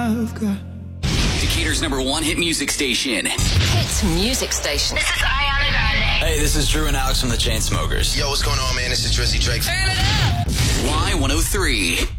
I've got. Decatur's #1 hit music station. Hit music station. This is Ariana Grande. Hey, this is Drew and Alex from the Chainsmokers. Yo, what's going on, man? This is Drizzy Drake. Turn it up. Y103.